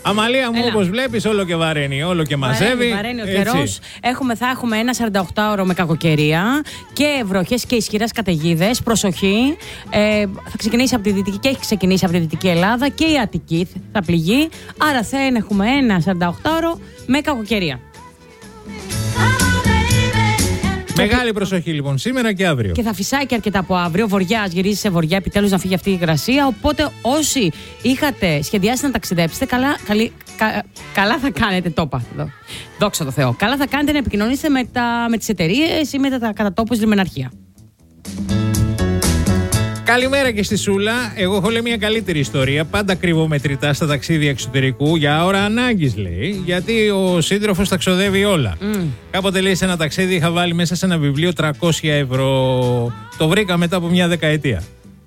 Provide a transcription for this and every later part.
Αμαλία μου, όπως βλέπεις, όλο και βαραίνει, όλο και μαζεύει. Βαραίνει ο καιρός. Θα έχουμε ένα 48ωρο με κακοκαιρία και βροχές και ισχυρές καταιγίδες. Προσοχή. Θα ξεκινήσει από τη Δυτική και έχει ξεκινήσει από τη Δυτική Ελλάδα και η Αττική θα πληγεί. Άρα θα έχουμε ένα 48ωρο με κακοκαιρία. Μεγάλη προσοχή λοιπόν σήμερα και αύριο. Και θα φυσάει και αρκετά από αύριο. Βοριάς, γυρίζει σε βοριά, επιτέλους να φύγει αυτή η υγρασία. Οπότε όσοι είχατε σχεδιάσει να ταξιδέψετε, καλά θα κάνετε. Το είπα εδώ. Δόξα τω Θεώ. Καλά θα κάνετε να επικοινωνήσετε με τις εταιρείες ή με τα κατατόπους λιμεναρχεία. Καλημέρα και στη Σούλα. Εγώ έχω λέει μια καλύτερη ιστορία. Πάντα κρύβω μετρητά στα ταξίδια εξωτερικού για ώρα ανάγκης, λέει. Γιατί ο σύντροφος τα ξοδεύει όλα. Κάποτε λέει σε ένα ταξίδι είχα βάλει μέσα σε ένα βιβλίο 300 ευρώ. Το βρήκα μετά από μια δεκαετία.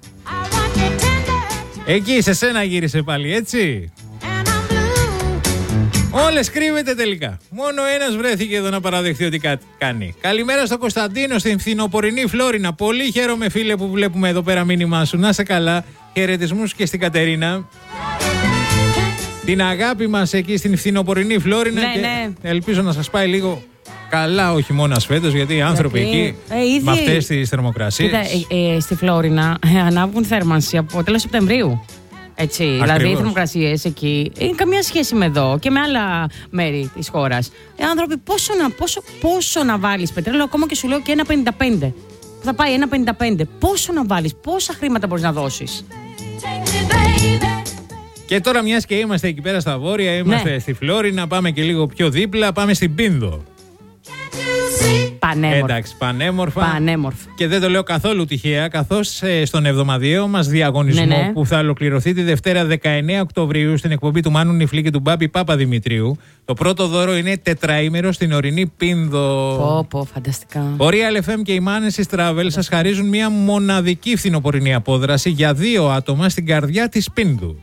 Εκεί σε σένα γύρισε πάλι, έτσι. Όλες κρύβεται τελικά. Μόνο ένας βρέθηκε εδώ να παραδεχθεί ότι κάτι κάνει. Καλημέρα στο Κωνσταντίνο στην φθινοπορεινή Φλόρινα. Πολύ χαίρομαι, φίλε, που βλέπουμε εδώ πέρα μήνυμά σου. Να σε καλά. Χαιρετισμούς και στην Κατερίνα. Την αγάπη μας εκεί στην φθινοπορεινή Φλόρινα. Ναι, και ναι. ελπίζω να σας πάει λίγο καλά, όχι μόνο φέτος, γιατί οι άνθρωποι εκεί με αυτές τις θερμοκρασίες. Κοίτα, στη Φλόρινα ανάβουν θέρμανση από τέλος Σεπτεμβρίου. Έτσι, δηλαδή οι θερμοκρασίες εκεί είναι καμία σχέση με εδώ και με άλλα μέρη της χώρας. Οι άνθρωποι πόσο να βάλεις πετρέλαιο, ακόμα και σου λέω και 1,55. Θα πάει 1,55. Πόσο να βάλεις, πόσα χρήματα μπορείς να δώσεις. Και τώρα, μιας και είμαστε εκεί πέρα στα βόρεια, είμαστε στη Φλόρινα, πάμε και λίγο πιο δίπλα, πάμε στην Πίνδο. Πανέμορφα. Εντάξει, πανέμορφα. Πανέμορφα. Και δεν το λέω καθόλου τυχαία, καθώς στον εβδομαδιαίο μας διαγωνισμό που θα ολοκληρωθεί τη Δευτέρα 19 Οκτωβρίου στην εκπομπή του Μάνου Νιφλή και του Μπάμπη Παπαδημητρίου, το πρώτο δώρο είναι τετραήμερο στην ορεινή Πίνδο. Φανταστικά. Ο Real FM και οι Manesis Travel σας χαρίζουν μια μοναδική φθινοπορεινή απόδραση για 2 άτομα στην καρδιά της Πίνδου.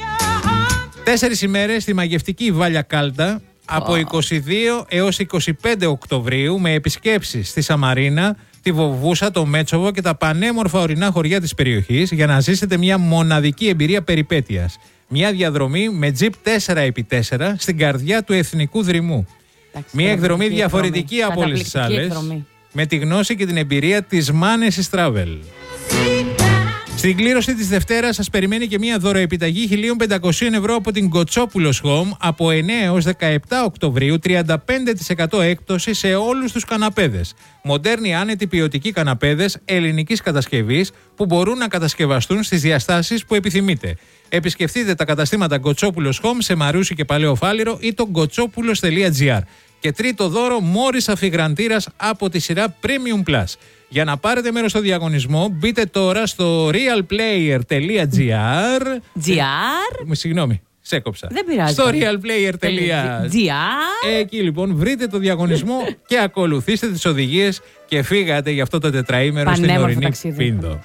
4 ημέρες στη μαγευτική Βάλια Κάλτα. Από 22 έως 25 Οκτωβρίου με επισκέψεις στη Σαμαρίνα, τη Βοβούσα, το Μέτσοβο και τα πανέμορφα ορεινά χωριά της περιοχής για να ζήσετε μια μοναδική εμπειρία περιπέτειας. Μια διαδρομή με τζιπ 4x4 στην καρδιά του εθνικού δρυμού. Μια εκδρομή διαφορετική από όλες τις άλλες, με τη γνώση και την εμπειρία της Manesis Travel. Στην κλήρωση της Δευτέρας σας περιμένει και μια δωροεπιταγή 1.500 ευρώ από την Κοτσόπουλος Home από 9 έως 17 Οκτωβρίου, 35% έκπτωση σε όλους τους καναπέδες. Μοντέρνοι άνετοι ποιοτικοί καναπέδες ελληνικής κατασκευής που μπορούν να κατασκευαστούν στις διαστάσεις που επιθυμείτε. Επισκεφτείτε τα καταστήματα Κοτσόπουλος Home σε Μαρούσι και Παλαιό Φάληρο ή το κοτσόπουλος.gr. Και τρίτο δώρο, μόρις αφιγραντήρας από τη σειρά Premium Plus. Για να πάρετε μέρος στο διαγωνισμό, μπείτε τώρα στο realplayer.gr. Συγγνώμη, σε έκοψα. Δεν πειράζει. Στο realplayer.gr. Εκεί λοιπόν βρείτε το διαγωνισμό και ακολουθήστε τις οδηγίες και φύγατε για αυτό το τετραήμερο στην ορεινή Πίνδο.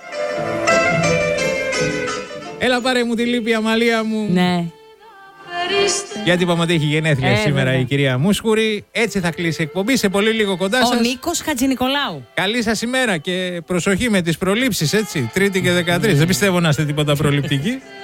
Έλα πάρε μου τη λύπη, Αμαλία μου. Ναι. Γιατί είπαμε ότι έχει γενέθλια σήμερα η κυρία Μούσκουρη. Έτσι θα κλείσει η εκπομπή. Σε πολύ λίγο κοντά σας. Ο Νίκος Χατζηνικολάου. Καλή σας ημέρα και προσοχή με τις προλήψεις, έτσι. Τρίτη και 13. Δεν πιστεύω να είστε τίποτα προληπτικοί.